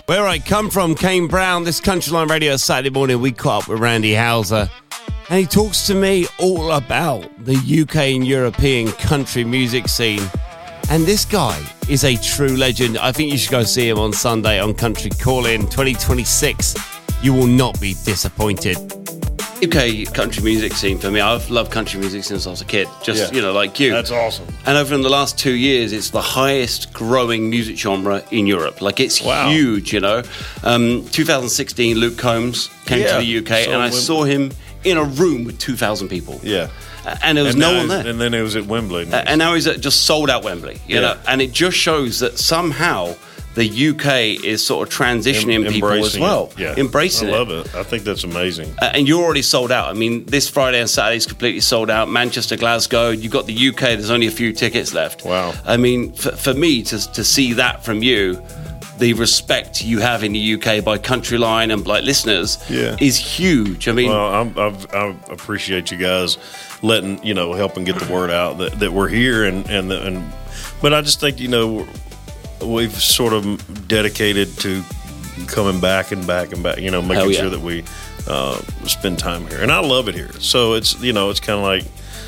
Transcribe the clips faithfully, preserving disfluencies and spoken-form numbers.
Where I come from, Kane Brown, this Countryline Radio Saturday morning, we caught up with Randy Houser, and he talks to me all about the U K and European country music scene. And this guy is a true legend. I think you should go see him on Sunday on Country Call-In twenty twenty-six. You will not be disappointed. U K country music scene for me, I've loved country music since I was a kid, just, yeah. you know, like you. That's awesome. And over in the last two years, it's the highest growing music genre in Europe. Like, it's wow. huge, you know. Um, twenty sixteen, Luke Combs came yeah. to the U K, so and I Wim- saw him in a room with two thousand people. Yeah. Uh, and there was and no one there. And then it was at Wembley. Uh, and now he's at just sold out Wembley, you yeah. know. And it just shows that somehow the U K is sort of transitioning em- people as well. It. Yeah. Embracing it. I love it. it. I think that's amazing. Uh, and you're already sold out. I mean, this Friday and Saturday is completely sold out. Manchester, Glasgow, you've got the U K, there's only a few tickets left. Wow. I mean, for, for me to, to see that from you, the respect you have in the U K by Countryline and like listeners yeah. is huge. I mean, well, I'm, I've, I appreciate you guys letting, you know, helping get the word out that, that we're here. And, and, the, and, but I just think, you know, we've sort of dedicated to coming back and back and back, you know, making yeah. sure that we uh, spend time here. And I love it here. So it's, you know, it's kind of like,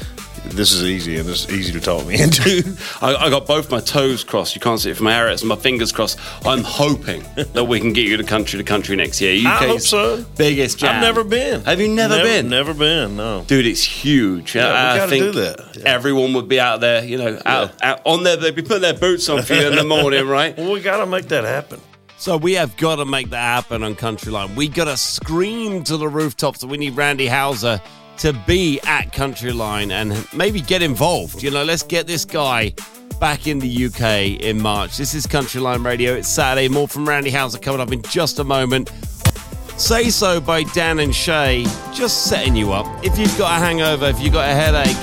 this is easy, and it's easy to talk me into. I, I got both my toes crossed. You can't see it from my areas, and my fingers crossed. I'm hoping that we can get you to country to country next year. U K's I hope so. Biggest jam. I've never been. Have you never, never been? Never been, no. Dude, it's huge. Yeah, I, we got to do that. Yeah. Everyone would be out there, you know, out, yeah. out on there. They'd be putting their boots on for you in the morning, right? Well, we got to make that happen. So we have got to make that happen on Countryline. We got to scream to the rooftops that we need Randy Houser to be at Countryline and maybe get involved. You know, let's get this guy back in the U K in March. This is Countryline Radio. It's Saturday. More from Randy Houser coming up in just a moment. Say So by Dan and Shay, just setting you up. If you've got a hangover, if you've got a headache,